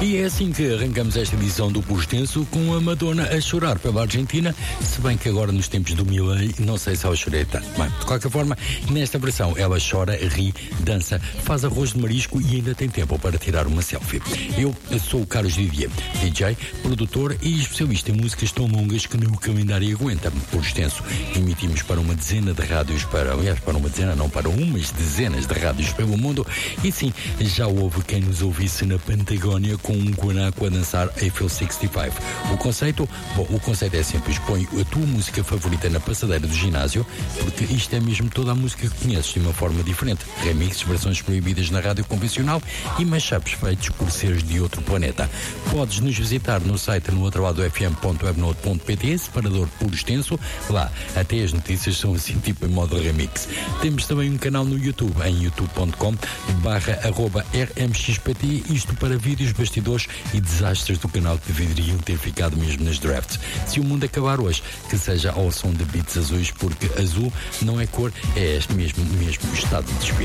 E é assim que arrancamos esta edição do Puro Extenso com a Madonna a chorar pela Argentina, se bem que agora nos tempos do Milei não sei se ela chorei tanto. Mas, de qualquer forma, nesta versão ela chora, ri, dança, faz arroz de marisco e ainda tem tempo para tirar uma selfie. Eu sou o Carlos Didier, DJ, produtor e especialista em músicas tão longas que nem o calendário aguenta. Puro Extenso, emitimos para uma dezena de rádios, para umas dezenas de rádios pelo mundo, e sim, já houve quem nos ouvisse na Patagónia com um guanaco a dançar Eiffel 65. O conceito é simples: põe a tua música favorita na passadeira do ginásio, porque isto é mesmo toda a música que conheces de uma forma diferente. Remixes, versões proibidas na rádio convencional e mashups feitos por seres de outro planeta. Podes nos visitar no site no outro lado fm.webnode.pt, separador Puro Extenso. Lá, até as notícias são assim, tipo em modo remix. Temos também um canal no YouTube, em youtube.com/rmxpt, isto para vídeos, bastidores e desastres do canal que deveriam ter ficado mesmo nas drafts. Se o mundo acabar hoje, que seja ao som de beats azuis, porque azul não é cor, é este mesmo estado de espírito.